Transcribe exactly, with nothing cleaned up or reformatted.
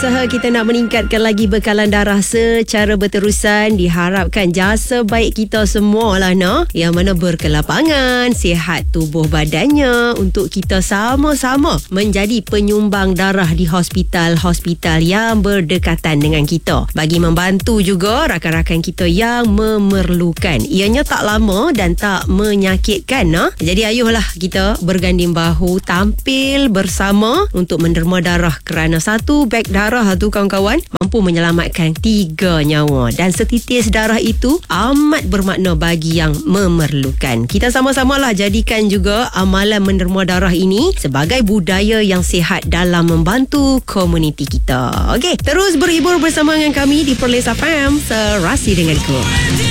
berusaha kita nak meningkatkan lagi bekalan darah secara berterusan. Diharapkan jasa baik kita semua lah, no? Yang mana berkelapangan, sihat tubuh badannya untuk kita sama-sama menjadi penyumbang darah di hospital-hospital yang berdekatan dengan kita. Bagi membantu juga rakan-rakan kita yang memerlukan. Ianya tak lama dan tak menyakitkan, no? Jadi ayuhlah kita berganding bahu, tampil bersama untuk menderma darah, kerana satu beg darah tu kawan-kawan mampu menyelamatkan tiga nyawa, dan setitis darah itu amat bermakna bagi yang memerlukan. Kita sama-samalah jadikan juga amalan menderma darah ini sebagai budaya yang sihat dalam membantu komuniti kita. Okey, terus berhibur bersama dengan kami di Perlis F M, Serasi Denganku.